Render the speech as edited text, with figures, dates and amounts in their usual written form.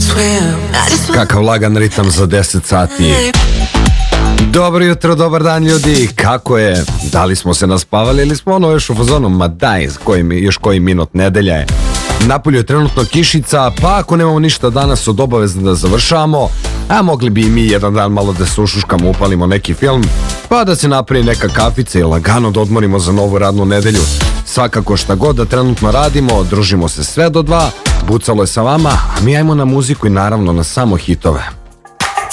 Kakav lagan ritam za 10 sati. Dobro jutro, dobar dan ljudi, kako je? Da li smo se naspavali ili smo ono još u fazonu? Ma daj, još koji minut, nedelja je. Napolju je trenutno kišica, pa ako nemamo ništa danas od obavezno da završamo, a mogli bi i mi jedan dan malo da se ušuškamo, upalimo neki film, pa da se napravi neka kafica i lagano da odmorimo za novu radnu nedelju. Svakako šta god da trenutno radimo, družimo se sve do 2, bucalo je sa vama, a mi ajmo na muziku i naravno na samo hitove.